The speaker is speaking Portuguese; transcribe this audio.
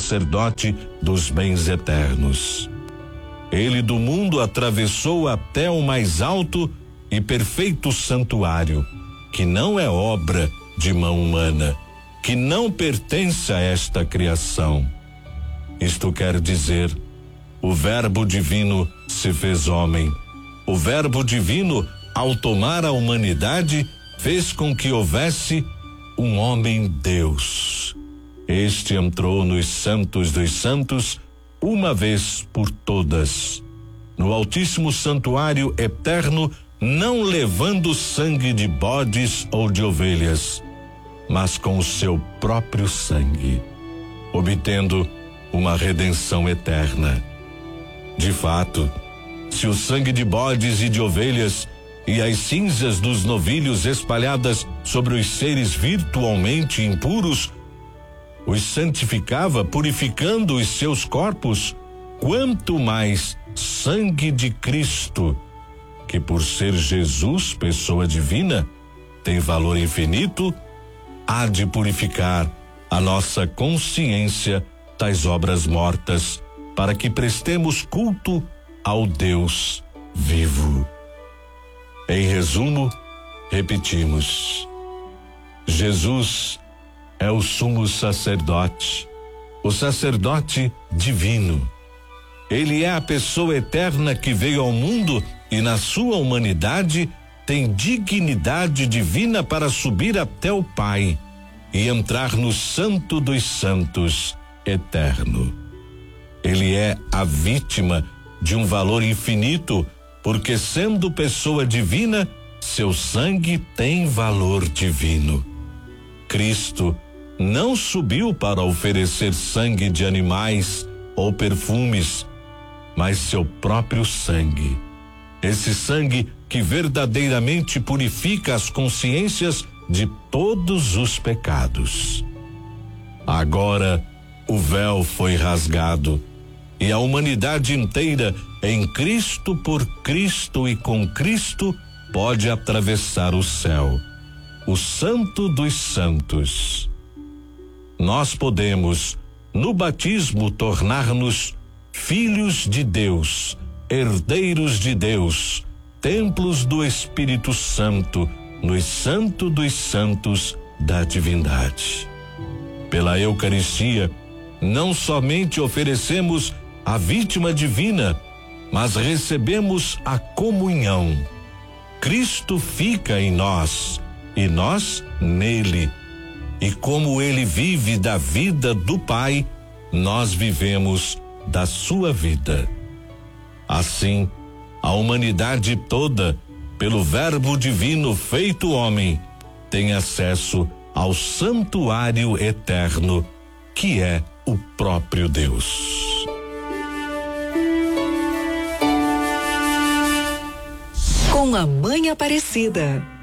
sacerdote dos bens eternos. Ele do mundo atravessou até o mais alto e perfeito santuário, que não é obra de mão humana, que não pertence a esta criação. Isto quer dizer, o Verbo divino se fez homem. O Verbo divino, ao tomar a humanidade, fez com que houvesse um homem Deus. Este entrou nos santos dos santos uma vez por todas, no altíssimo santuário eterno, não levando sangue de bodes ou de ovelhas, mas com o seu próprio sangue, obtendo uma redenção eterna. De fato, se o sangue de bodes e de ovelhas e as cinzas dos novilhos espalhadas sobre os seres virtualmente impuros os santificava, purificando os seus corpos, quanto mais sangue de Cristo, que por ser Jesus, pessoa divina, tem valor infinito, há de purificar a nossa consciência das obras mortas, para que prestemos culto ao Deus vivo. Em resumo, repetimos: Jesus é o sumo sacerdote, o sacerdote divino. Ele é a pessoa eterna que veio ao mundo e na sua humanidade tem dignidade divina para subir até o Pai e entrar no Santo dos Santos eterno. Ele é a vítima de um valor infinito, porque sendo pessoa divina, seu sangue tem valor divino. Cristo não subiu para oferecer sangue de animais ou perfumes, mas seu próprio sangue. Esse sangue que verdadeiramente purifica as consciências de todos os pecados. Agora o véu foi rasgado e a humanidade inteira, em Cristo, por Cristo e com Cristo, pode atravessar o céu, o Santo dos Santos. Nós podemos, no batismo, tornar-nos filhos de Deus, herdeiros de Deus, templos do Espírito Santo, no Santo dos Santos da divindade. Pela Eucaristia, não somente oferecemos a vítima divina, mas recebemos a comunhão. Cristo fica em nós e nós nele. E como ele vive da vida do Pai, nós vivemos da sua vida. Assim, a humanidade toda, pelo Verbo divino feito homem, tem acesso ao santuário eterno, que é o próprio Deus. Com a Mãe Aparecida.